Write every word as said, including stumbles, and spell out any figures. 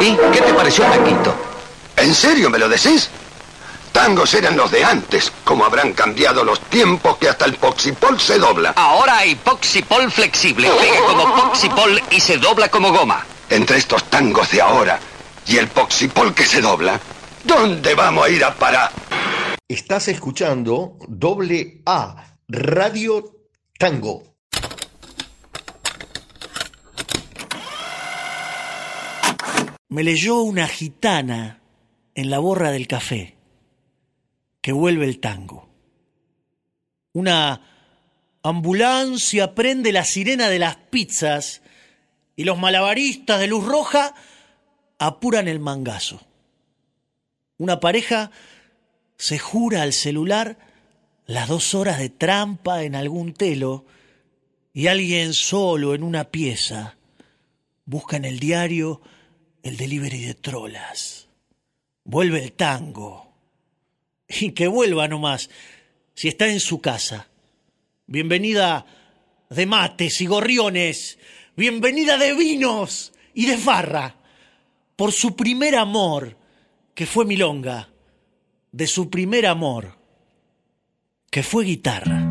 ¿Y qué te pareció Taquito? ¿En serio me lo decís? Tangos eran los de antes. Como habrán cambiado los tiempos que hasta el poxipol se dobla. Ahora hay poxipol flexible. Pega como poxipol y se dobla como goma. Entre estos tangos de ahora y el poxipol que se dobla, ¿dónde vamos a ir a parar? Estás escuchando Doble A, Radio Tango. Me leyó una gitana en la borra del café, que vuelve el tango. Una ambulancia prende la sirena de las pizzas y los malabaristas de luz roja apuran el mangazo. Una pareja se jura al celular las dos horas de trampa en algún telo y alguien solo en una pieza busca en el diario el delivery de trolas. Vuelve el tango. Y que vuelva nomás, si está en su casa. Bienvenida de mates y gorriones. Bienvenida de vinos y de farra. Por su primer amor, que fue milonga. De su primer amor, que fue guitarra.